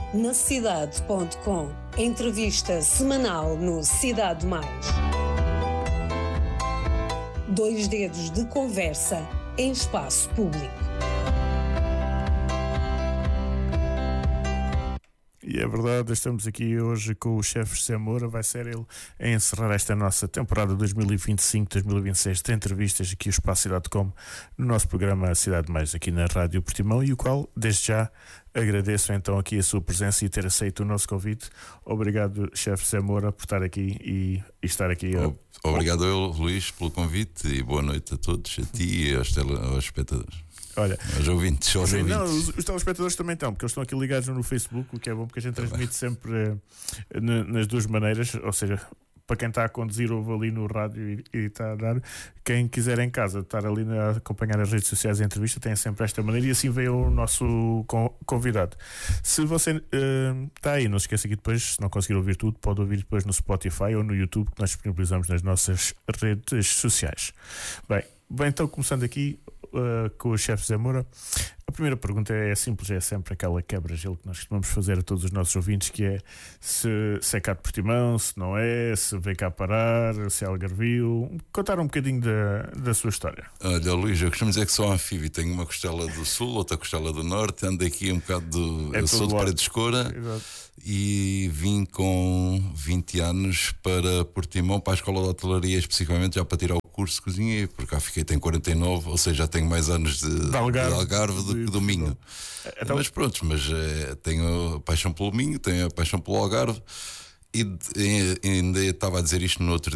na cidade.com. Entrevista semanal no Cidade Mais. 2 dedos de conversa em espaço público. E é verdade, estamos aqui hoje com o chefe José Moura. Vai ser ele a encerrar esta nossa temporada 2025-2026 de entrevistas aqui o Espaço Cidade.com no nosso programa Cidade Mais aqui na Rádio Portimão, e o qual desde já agradeço então aqui a sua presença e ter aceito o nosso convite. Obrigado, chefe José Moura, por estar aqui e estar aqui. Obrigado eu, Luís, pelo convite, e boa noite a todos, a ti e aos espectadores. Olha, os ouvintes. Não, os telespectadores também estão, porque eles estão aqui ligados no Facebook, o que é bom, porque a gente transmite sempre nas duas maneiras, ou seja, para quem está a conduzir, ouve ali no rádio e está a dar. Quem quiser em casa estar ali a acompanhar as redes sociais e a entrevista, tem sempre esta maneira, e assim veio o nosso convidado. Se você está aí, não se esqueça que depois, se não conseguir ouvir tudo, pode ouvir depois no Spotify ou no YouTube, que nós disponibilizamos nas nossas redes sociais. Bem, então começando aqui com o chefe José Moura, a primeira pergunta é simples, é sempre aquela quebra-gelo que nós costumamos fazer a todos os nossos ouvintes, que é se é cá de Portimão, se não é, se veio cá parar, se é Algarvio. Contar um bocadinho da sua história. Olha, Luís, eu costumo dizer que sou anfíbio, tenho uma costela do sul, outra costela do norte, ando aqui um bocado eu sou de Paredes de Coura. Exato. E vim com 20 anos para Portimão, para a Escola de Hotelaria, especificamente já para tirar o curso de cozinha, porque cá fiquei, tenho 49, ou seja, já tenho mais anos de Algarve do que do Minho. Então, mas pronto, tenho a paixão pelo Minho, tenho a paixão pelo Algarve, e ainda estava a dizer isto no outro